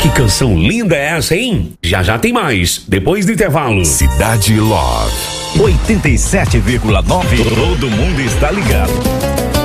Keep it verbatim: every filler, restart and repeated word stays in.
Que canção linda é essa, hein? Já já tem mais, depois do intervalo. Cidade Love. oitenta e sete vírgula nove. Todo mundo está ligado.